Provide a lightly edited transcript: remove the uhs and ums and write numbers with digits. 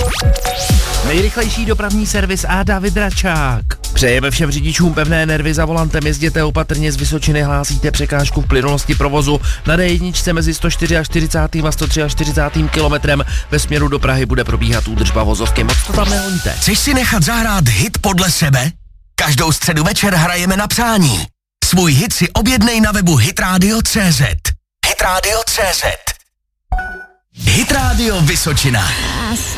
Nejrychlejší dopravní servis a David Račák. Přejeme všem řidičům pevné nervy za volantem, jezděte opatrně, z Vysočiny hlásíte překážku v plynulosti provozu. Na D1 mezi 144. a 143. kilometrem ve směru do Prahy bude probíhat údržba vozovky, moc to tam nehoníte. Chceš si nechat zahrát hit podle sebe? Každou středu večer hrajeme na přání. Svůj hit si objednej na webu hitradio.cz. Hitradio.cz. Hit Radio Vysočina.